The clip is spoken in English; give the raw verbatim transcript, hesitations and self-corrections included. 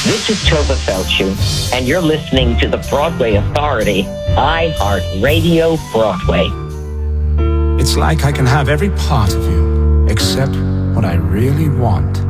This is Tova Feldshuh, and you're listening to the Broadway Authority, iHeartRadio Broadway. It's like I can have every part of you, except what I really want.